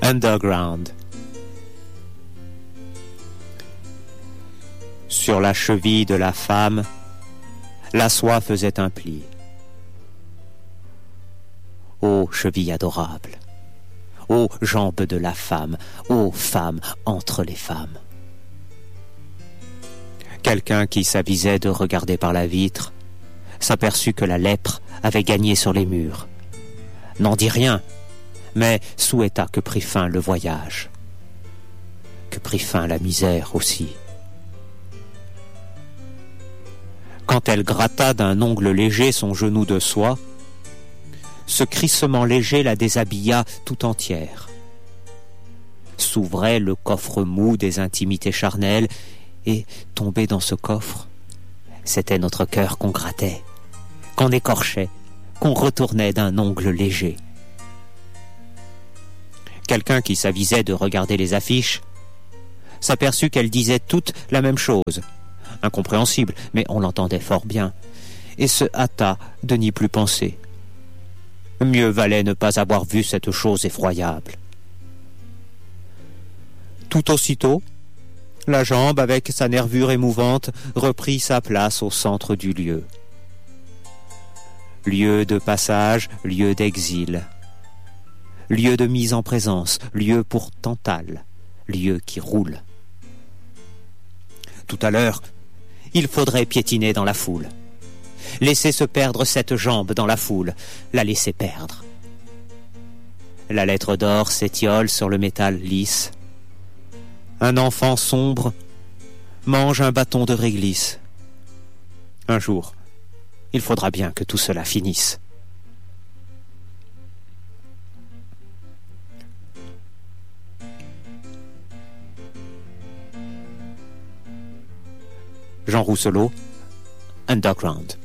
Underground. Sur la cheville de la femme, la soie faisait un pli. Ô cheville adorable, ô jambes de la femme, ô femme entre les femmes. Quelqu'un qui s'avisait de regarder par la vitre s'aperçut que la lèpre avait gagné sur les murs. N'en dit rien, mais souhaita que prît fin le voyage, que prît fin la misère aussi. Quand elle gratta d'un ongle léger son genou de soie, ce crissement léger la déshabilla tout entière. S'ouvrait le coffre mou des intimités charnelles, et, tombé dans ce coffre, c'était notre cœur qu'on grattait, qu'on écorchait, qu'on retournait d'un ongle léger. Quelqu'un qui s'avisait de regarder les affiches s'aperçut qu'elles disaient toutes la même chose, incompréhensible, mais on l'entendait fort bien, et se hâta de n'y plus penser. Mieux valait ne pas avoir vu cette chose effroyable. Tout aussitôt, la jambe, avec sa nervure émouvante, reprit sa place au centre du lieu. Lieu de passage, lieu d'exil. Lieu de mise en présence, lieu pour Tantale, lieu qui roule. Tout à l'heure, il faudrait piétiner dans la foule. Laisser se perdre cette jambe dans la foule, la laisser perdre. La lettre d'or s'étiole sur le métal lisse. Un enfant sombre mange un bâton de réglisse. Un jour, il faudra bien que tout cela finisse. Jean Rousselot, Underground.